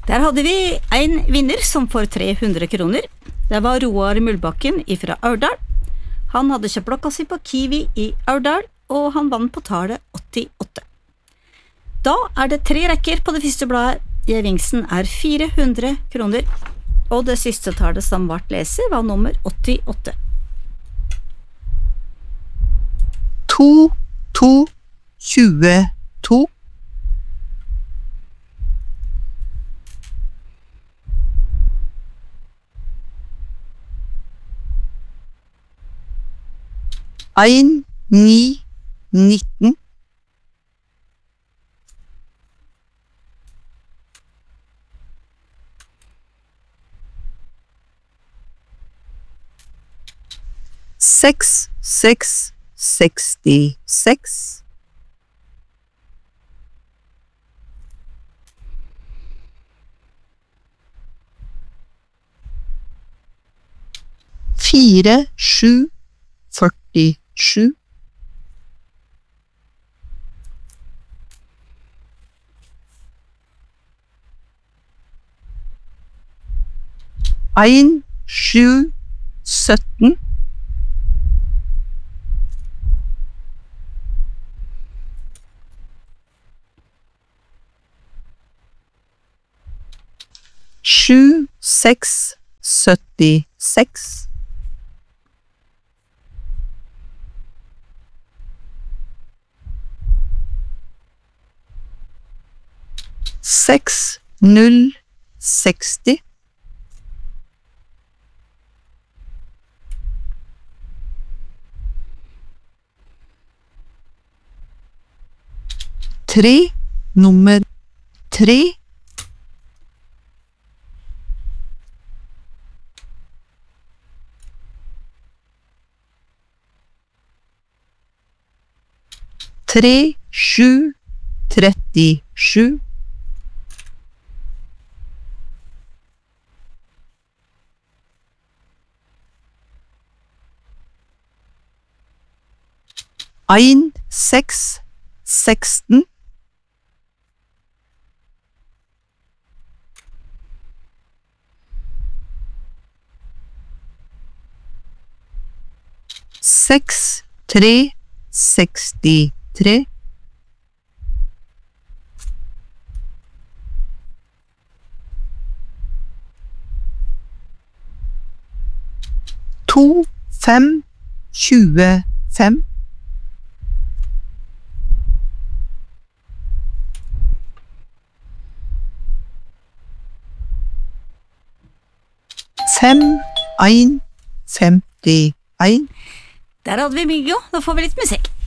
Der hadde vi en vinner som får 300 kroner. Det var Roar Mullbakken fra Aurdal. Han hadde kjøpt blokka si på Kiwi i Aurdal, og han vant på tallet 88. Da det 3 rekker på det første bladet. Gevinsten 400 kroner, og det siste tallet som ble leser var nummer 88. 2, 2, 22. Ein, 9, 19. 6, 6, 66. 4, 7, 47. 1, 7, 17. 7, 6, 76. 6, 0, 60. 3, nummer 3. 3, 7, 37. 1, 6, 16. 6, 3, 63. 2, 5, 25. 5, 1, 51. Der hadde vi Miggo, da får vi litt musikk.